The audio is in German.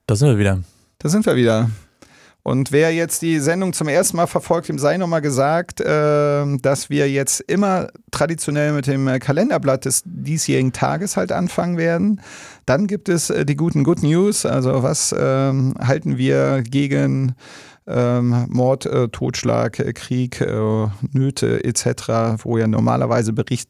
Da sind wir wieder. Da sind wir wieder. Und wer jetzt die Sendung zum ersten Mal verfolgt, dem sei nochmal gesagt, dass wir jetzt immer traditionell mit dem Kalenderblatt des diesjährigen Tages halt anfangen werden. Dann gibt es die guten Good News, also was halten wir gegen Mord, Totschlag, Krieg, Nöte etc., wo ja normalerweise